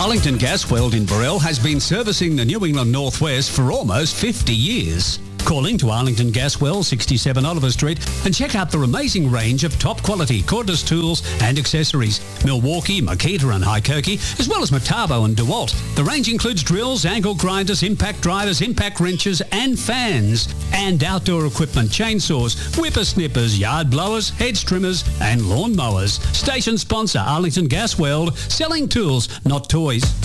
Arlington Gas Weld in Burrell has been servicing the New England Northwest for almost 50 years. Call in to Arlington Gas Well, 67 Oliver Street, and check out their amazing range of top quality cordless tools and accessories. Milwaukee, Makita and Hykerky, as well as Metabo and DeWalt. The range includes drills, angle grinders, impact drivers, impact wrenches and fans. And outdoor equipment, chainsaws, whippersnippers, yard blowers, hedge trimmers and lawn mowers. Station sponsor Arlington Gas Weld, selling tools, not toys.